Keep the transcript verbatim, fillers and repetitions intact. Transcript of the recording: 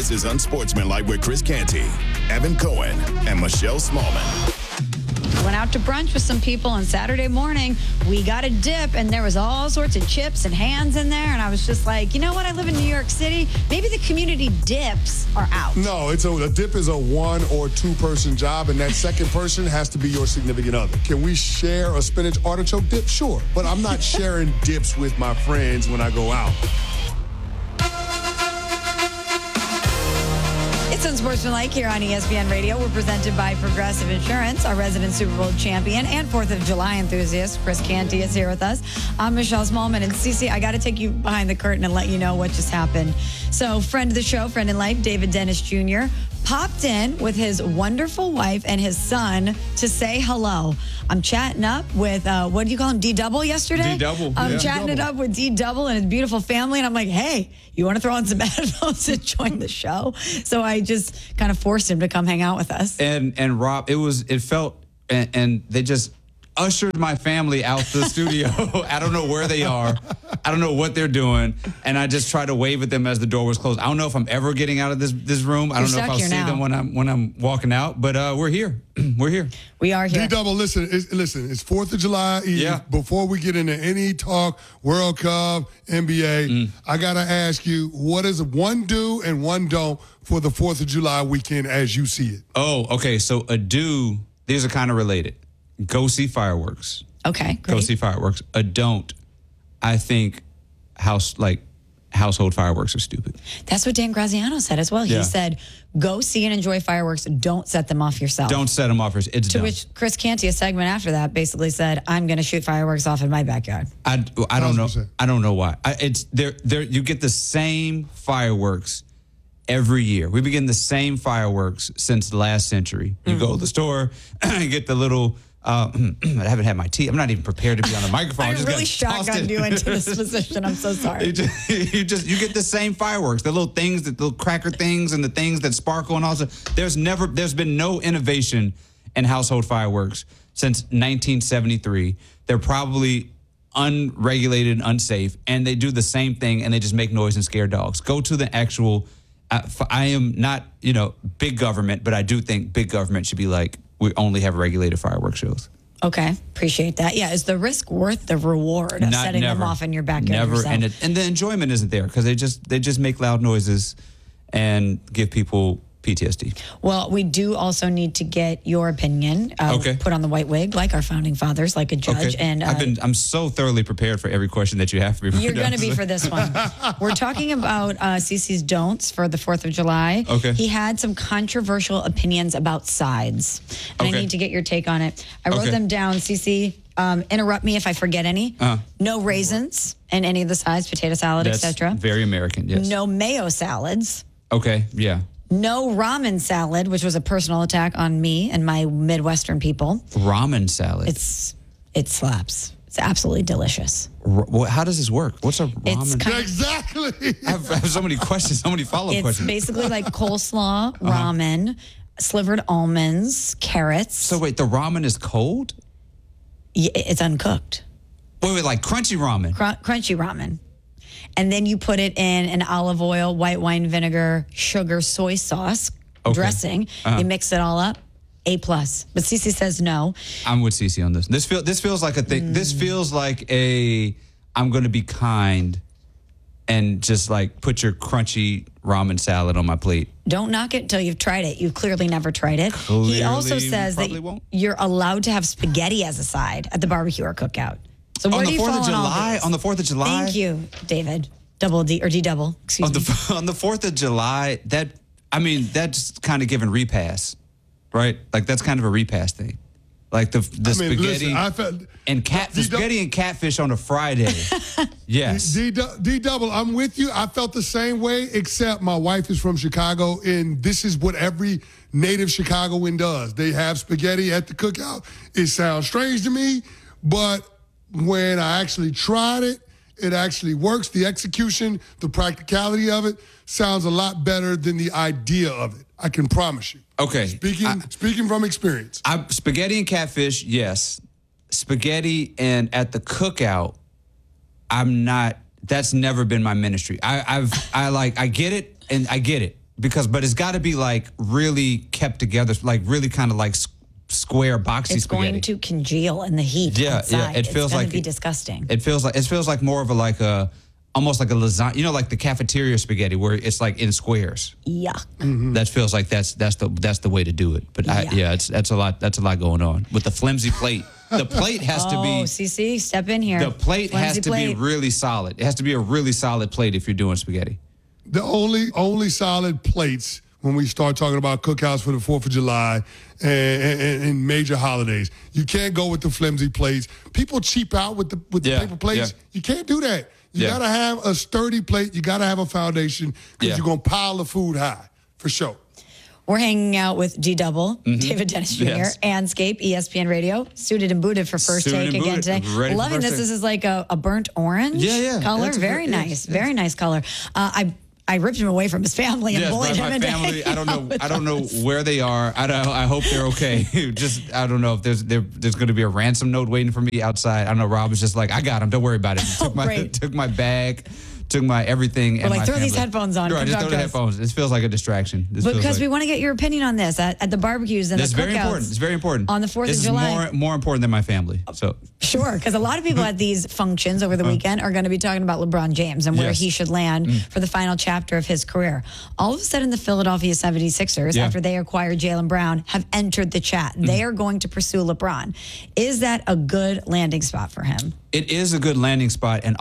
This is Unsportsmanlike with Chris Canty, Evan Cohen, and Michelle Smallman. Went out to brunch with some people on Saturday morning. We got a dip, and there was all sorts of chips and hands in there. And I was just like, you know what? I live in New York City. Maybe the community dips are out. No, it's a, a dip is a one or two person job, and that second person has to be your significant other. Can we share a spinach artichoke dip? Sure, but I'm not sharing dips with my friends when I go out. It's Unsportsmanlike here on E S P N Radio. We're presented by Progressive Insurance, our resident Super Bowl champion and fourth of July enthusiast. Chris Canty is here with us. I'm Michelle Smallman. And Cece, I got to take you behind the curtain and let you know what just happened. So, friend of the show, friend in life, David Dennis Junior popped in with his wonderful wife and his son to say hello. I'm chatting up with, uh, what do you call him, D-Double yesterday? D-Double. I'm yeah. chatting it up with D-Double and his beautiful family. And I'm like, hey, you want to throw on some headphones and join the show? So I just kind of forced him to come hang out with us. And and Rob, it was, it felt, and, and they just ushered my family out the studio. I don't know where they are. I don't know what they're doing. And I just tried to wave at them as the door was closed. I don't know if I'm ever getting out of this this room. I You're don't know if I'll see now. them when I'm when I'm walking out. But uh, we're here. We're here. We are here. D-Double, listen, it's, listen, it's fourth of July Eve. Yeah. Before we get into any talk, World Cup, N B A, mm. I got to ask you, what is one do and one don't for the fourth of July weekend as you see it? Oh, okay. So a do, these are kind of related. Go see fireworks. Okay, great. Go see fireworks. A don't, I think house like household fireworks are stupid. That's what Dan Graziano said as well. He Yeah. said, go see and enjoy fireworks. Don't set them off yourself. Don't set them off. It's To dumb. which Chris Canty, a segment after that, basically said, I'm going to shoot fireworks off in my backyard. I, I don't know. one thousand percent. I don't know why. I, it's there. There you get the same fireworks every year. We've been getting the same fireworks since the last century. You Mm-hmm. go to the store and get the little. Uh, I haven't had my tea. I'm not even prepared to be on the microphone. I'm just really got tossed shotgunned in. you into this position. I'm so sorry. You just, you just you get the same fireworks, the little things, the little cracker things, and the things that sparkle and all that. There's never, there's been no innovation in household fireworks since nineteen seventy-three. They're probably unregulated, unsafe, and they do the same thing, and they just make noise and scare dogs. Go to the actual. Uh, I am not, you know, big government, but I do think big government should be like, we only have regulated fireworks shows. Okay, appreciate that. Yeah, is the risk worth the reward of Not, setting never. them off in your backyard Never, yourself? and it, and the enjoyment isn't there because they just they just make loud noises and give people P T S D. Well, we do also need to get your opinion. Uh, Okay. Put on the white wig, like our founding fathers, like a judge. And uh, I've been I'm so thoroughly prepared for every question that you have for me. you're going to be for this one. We're talking about uh, Cece's don'ts for the fourth of July. Okay. He had some controversial opinions about sides, and Okay. I need to get your take on it. I wrote Okay. them down, Cece. Um, interrupt me if I forget any. Uh-huh. No raisins in any of the sides, potato salad, That's et cetera. very American. Yes. No mayo salads. Okay. Yeah. No ramen salad, which was a personal attack on me and my Midwestern people. Ramen salad. It's it slaps. It's absolutely delicious. R- what, how does this work? What's a ramen? It's kind of, Exactly. I, have, I have so many questions. So many follow up it's questions. basically like coleslaw, Uh-huh. ramen, slivered almonds, carrots. So wait, the ramen is cold? Y- it's uncooked, Wait, wait, like crunchy ramen. Cr- crunchy ramen. And then you put it in an olive oil, white wine vinegar, sugar, soy sauce, Okay. dressing. Uh-huh. You mix it all up. A plus. But Cece says no. I'm with Cece on this. This feel this feels like a thing. Mm. This feels like a I'm going to be kind and just like put your crunchy ramen salad on my plate. Don't knock it until you've tried it. You've clearly never tried it. Clearly, he also we says that probably won't. you're allowed to have spaghetti as a side at the barbecue or cookout. So where On do the you fourth fall of on all July, these? on the fourth of July. Thank you, David. Double D or D double. Excuse On me. the on the fourth of July, that I mean, that's kind of giving repass, right? Like that's kind of a repass thing. Like the the I mean, spaghetti listen, I felt, and cat the D- D- spaghetti and catfish on a Friday. Yes. D, D double, I'm with you. I felt the same way, except my wife is from Chicago, and this is what every native Chicagoan does. They have spaghetti at the cookout. It sounds strange to me, but when I actually tried it, it actually works. The execution, the practicality of it sounds a lot better than the idea of it. I can promise you. Okay. Speaking I- speaking from experience. I, spaghetti and catfish, yes. Spaghetti and at the cookout, I'm not. That's never been my ministry. I, I've I like I get it and I get it. because, but it's got to be like really kept together, like really kind of like s- square, boxy It's spaghetti. going to congeal in the heat. Yeah, outside. yeah. It feels it's like to be disgusting. It feels like it feels like more of a like a almost like a lasagna. You know, like the cafeteria spaghetti where it's like in squares. Yuck. That feels like that's that's the that's the way to do it. But I, Yeah. yeah, it's that's a lot that's a lot going on with the flimsy plate. The plate has to Oh, be C C, step in here. the plate has Flimsy to plate. be really solid. It has to be a really solid plate if you're doing spaghetti. The only only solid plates when we start talking about cookouts for the fourth of July and, and, and major holidays. You can't go with the flimsy plates. People cheap out with the with Yeah, the paper plates. yeah. You can't do that. You Yeah. got to have a sturdy plate. You got to have a foundation because Yeah. you're going to pile the food high, for sure. We're hanging out with G Double, David Dennis Junior, Yes. Anscape, E S P N Radio, suited and booted for first Suited take and again booted, today. ready for Loving first this. take. This is like a, a burnt orange Yeah, yeah. color. That's a Very good- nice. yes, Very yes. nice color. Uh, I I ripped him away from his family and Yes, bullied my, him my into family. hanging I don't out know. with I don't know us. where they are. I don't, I hope they're okay. Just I don't know if there's there, there's going to be a ransom note waiting for me outside. I don't know. Rob was just like, I got him. Don't worry about it. He took my great. took my bag, took my everything. and like, my throw these family. headphones on, Sure, come just talk throw to the us. headphones. This feels like a distraction. This feels Because like, we want to get your opinion on this at, at the barbecues and That's the very cookouts. important. It's very important. On the fourth this of July. is more more important than my family. So Sure, because a lot of people at these functions over the weekend are going to be talking about LeBron James and where Yes. he should land for the final chapter of his career. All of a sudden, the Philadelphia seventy-sixers, Yeah. after they acquired Jaylen Brown, have entered the chat. They are going to pursue LeBron. Is that a good landing spot for him? it is a good landing spot, and